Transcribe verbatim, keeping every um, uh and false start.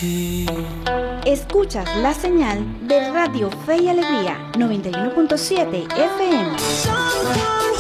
ti. Escuchas la señal de Radio Fe y Alegría noventa y uno punto siete F M.